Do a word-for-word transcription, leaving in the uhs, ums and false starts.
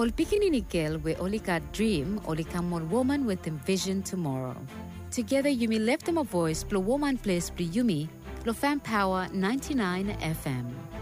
Ol pikinini girl we only got dream, only come more woman with a vision tomorrow. Together Yumi left them a voice, plus woman place plus Yumi, plus fan power ninety-nine F M.